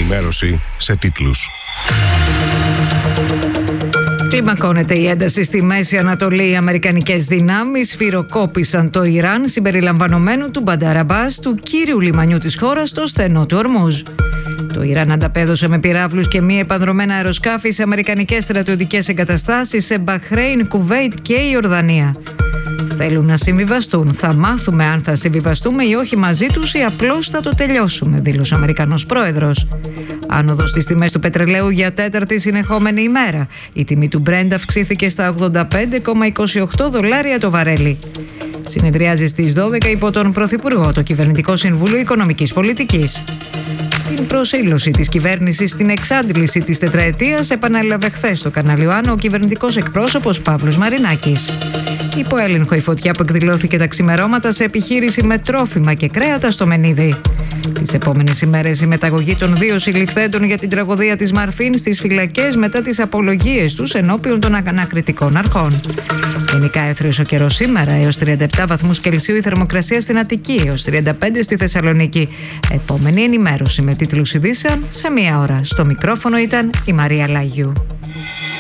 ενημέρωση σε τίτλους. Κλιμακώνεται η ένταση στη Μέση Ανατολή. Οι αμερικανικές δυνάμεις σφυροκόπησαν το Ιράν συμπεριλαμβανομένου του Μπαντάρ Αμπάς, του κύριου λιμανιού της χώρας, στο στενό του Ορμούζ. Το Ιράν ανταπέδωσε με πυράβλους και μη επανδρομένα αεροσκάφη σε αμερικανικές στρατιωτικές εγκαταστάσεις σε Μπαχρέιν, Κουβέιτ και Ιορδανία. Θέλουν να συμβιβαστούν. Θα μάθουμε αν θα συμβιβαστούμε ή όχι μαζί τους ή απλώς θα το τελειώσουμε, δήλωσε ο Αμερικανός πρόεδρος. Άνοδος στις τιμές του πετρελαίου για τέταρτη συνεχόμενη ημέρα. Η τιμή του Brent αυξήθηκε στα $85,28 το βαρέλι. Συνεδριάζει στις 12 υπό τον Πρωθυπουργό το Κυβερνητικό Συμβούλιο Οικονομικής Πολιτικής. Την προσήλωση της κυβέρνησης στην εξάντληση της τετραετίας επανέλαβε χθες στο κανάλι ΟΑΝ ο κυβερνητικός εκπρόσωπος Παύλος Μαρινάκης. Υπό έλεγχο η φωτιά που εκδηλώθηκε τα ξημερώματα σε επιχείρηση με τρόφιμα και κρέατα στο Μενίδη. Τις επόμενες ημέρες η μεταγωγή των 2 συλληφθέντων για την τραγωδία της Μαρφίν στις φυλακές μετά τις απολογίες τους ενώπιον των ανακριτικών αρχών. Γενικά έθριος ο καιρός σήμερα, έως 37 βαθμούς Κελσίου η θερμοκρασία στην Αττική, έως 35 στη Θεσσαλονίκη. Επόμενη ενημέρωση με τίτλους ειδήσεων σε 1 ώρα. Στο μικρόφωνο ήταν η Μαρία Λάγιου.